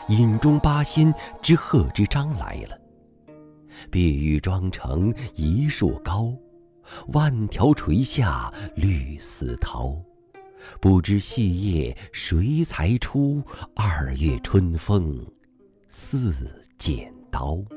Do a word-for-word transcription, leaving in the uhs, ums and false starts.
饮中八仙之贺知章来了。碧玉妆成一树高，万条垂下绿丝绦。不知细叶谁裁出？二月春风似剪刀。